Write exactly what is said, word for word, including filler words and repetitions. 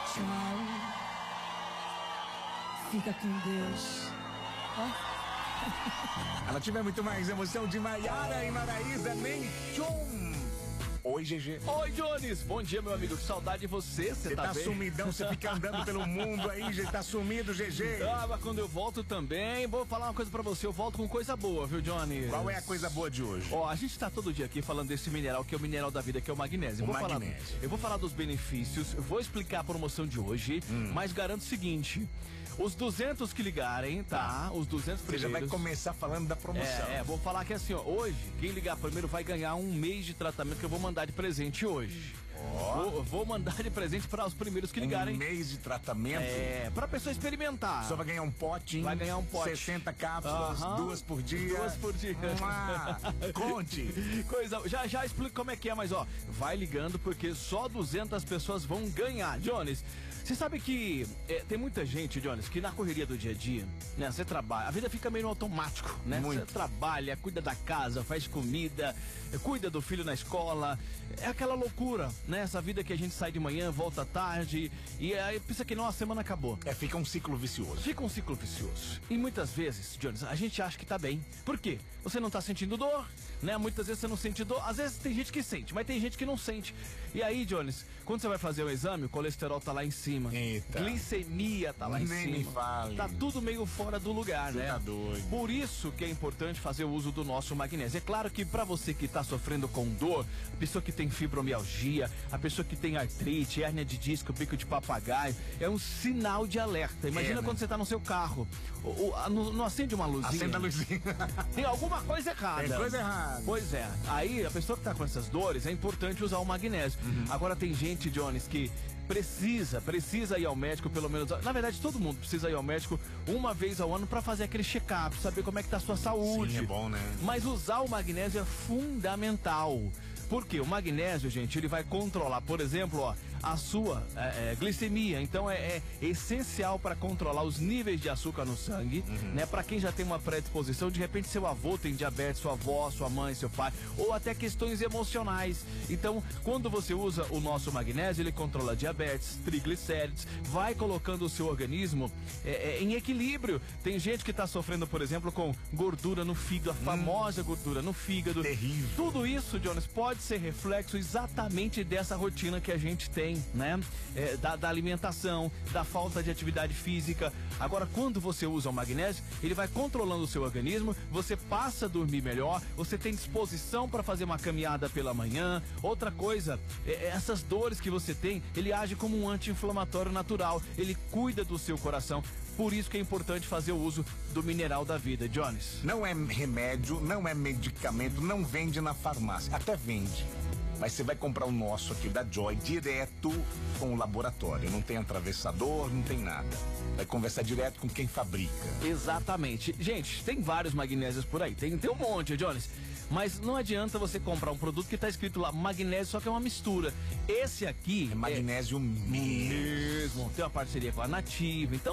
Tchau. Fica com Deus. Ó. Ela tiver muito mais emoção de Maiara e Maraísa, nem tchum. Oi, G G. Oi, Jones. Bom dia, meu amigo. Saudade de você. Você tá, tá bem? sumidão, você fica andando pelo mundo aí, já tá sumido, G G. Ah, mas quando eu volto também, vou falar uma coisa pra você. Eu volto com coisa boa, viu, Johnny? Qual é a coisa boa de hoje? Ó, a gente tá todo dia aqui falando desse mineral, que é o mineral da vida, que é o magnésio. O vou magnésio. Falar, eu vou falar dos benefícios, vou explicar a promoção de hoje, hum. mas garanto o seguinte... Os duzentos que ligarem, tá? Os duzentos primeiros... Você já vai começar falando da promoção. É, é, vou falar que assim, ó, hoje, quem ligar primeiro vai ganhar um mês de tratamento que eu vou mandar de presente hoje. Oh. Vou, vou mandar de presente para os primeiros que ligarem. Um mês de tratamento? É, pra pessoa experimentar. Só vai ganhar um pote. Vai ganhar um pote. sessenta cápsulas, uh-huh. duas por dia. Duas por dia. Ah, conte. Coisa, já, já explico como é que é, mas ó, vai ligando porque só duzentas pessoas vão ganhar. Jones, você sabe que é, tem muita gente, Jones, que na correria do dia a dia, né, você trabalha, a vida fica meio no automático, né? Você trabalha, cuida da casa, faz comida, cuida do filho na escola, é aquela loucura, né? Essa vida que a gente sai de manhã, volta tarde e aí pensa que não, a semana acabou. É, fica um ciclo vicioso. Fica um ciclo vicioso. E muitas vezes, Jones, a gente acha que tá bem. Por quê? Você não tá sentindo dor, né? Muitas vezes você não sente dor. Às vezes tem gente que sente, mas tem gente que não sente. E aí, Jones, quando você vai fazer o exame, o colesterol tá lá em cima. Eita. Glicemia tá lá em Nem cima. me fale. Tá tudo meio fora do lugar, você né? Tá doido. Por isso que é importante fazer o uso do nosso magnésio. É claro que pra você que tá sofrendo com dor, a pessoa que tem fibromialgia, a pessoa que tem artrite, hérnia de disco, bico de papagaio, é um sinal de alerta. Imagina é, né? Quando você tá no seu carro, o, o, a, não, não acende uma luzinha. Acende a luzinha. Tem alguma coisa errada. Tem coisa errada. Pois é. Aí a pessoa que tá com essas dores, é importante usar o magnésio. Uhum. Agora tem gente, Jones, que precisa, precisa ir ao médico pelo menos, na verdade todo mundo precisa ir ao médico uma vez ao ano pra fazer aquele check-up, saber como é que tá a sua saúde. Sim, é bom, né? Mas usar o magnésio é fundamental. Porque o magnésio, gente, ele vai controlar, por exemplo, ó, a sua é, é, glicemia. Então é, é essencial para controlar os níveis de açúcar no sangue, uhum. né? Para quem já tem uma predisposição, de repente seu avô tem diabetes, sua avó, sua mãe, seu pai, ou até questões emocionais. Então, quando você usa o nosso magnésio, ele controla diabetes, triglicéridos, vai colocando o seu organismo é, é, em equilíbrio. Tem gente que está sofrendo, por exemplo, com gordura no fígado, a famosa hum. gordura no fígado. Terrível. Tudo isso, Jonas, pode ser reflexo exatamente dessa rotina que a gente tem, né? É, da, da alimentação, da falta de atividade física. Agora, quando você usa o magnésio, ele vai controlando o seu organismo, você passa a dormir melhor, você tem disposição para fazer uma caminhada pela manhã. Outra coisa, é, essas dores que você tem, ele age como um anti-inflamatório natural, ele cuida do seu coração. Por isso que é importante fazer o uso do mineral da vida, Jones. Não é remédio, não é medicamento, não vende na farmácia. Até vende. Mas você vai comprar o nosso aqui, da Joy, direto com o laboratório. Não tem atravessador, não tem nada. Vai conversar direto com quem fabrica. Exatamente. Gente, tem vários magnésios por aí. Tem, tem um monte, Jones. Mas não adianta você comprar um produto que está escrito lá magnésio, só que é uma mistura. Esse aqui é magnésio é mesmo. mesmo. Tem uma parceria com a Nativa. Então